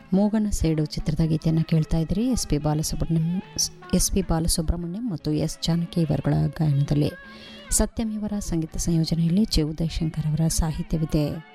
ಮೂಗನ ಸೇಡು ಚಿತ್ರದ ಗೀತೆಯನ್ನು ಕೇಳ್ತಾ ಇದ್ದೀರಿ. ಎಸ್ ಪಿ ಬಾಲಸುಬ್ರಹ್ಮಣ್ಯಂ ಮತ್ತು ಎಸ್ ಜಾನಕಿ ಇವರುಗಳ ಗಾಯನದಲ್ಲಿ. ಸತ್ಯಂ ಇವರ ಸಂಗೀತ ಸಂಯೋಜನೆಯಲ್ಲಿ ಜಿ ಉದಯಶಂಕರ್ ಅವರ ಸಾಹಿತ್ಯವಿದೆ.